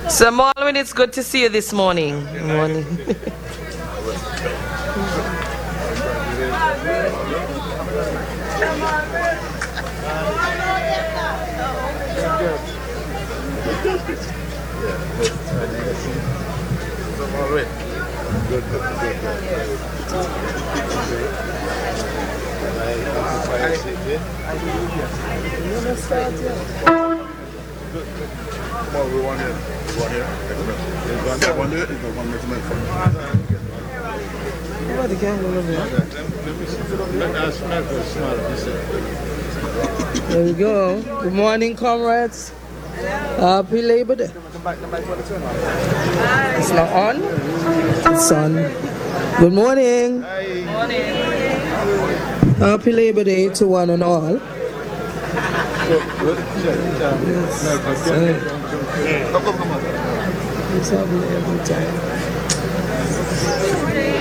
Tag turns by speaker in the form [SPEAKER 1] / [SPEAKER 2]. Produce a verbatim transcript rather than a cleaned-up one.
[SPEAKER 1] So, Marlon, it's good to see you this morning. Morning.
[SPEAKER 2] Good, good, good, Come on, we want here. We want here. There's one, that one there. There's no one recommend for
[SPEAKER 1] What the camera over there? There we go. Good morning, comrades. Happy Labor Day. It's not on? It's on. Good morning.
[SPEAKER 2] Morning.
[SPEAKER 1] Happy Labor Day to one and all. It's happy every time.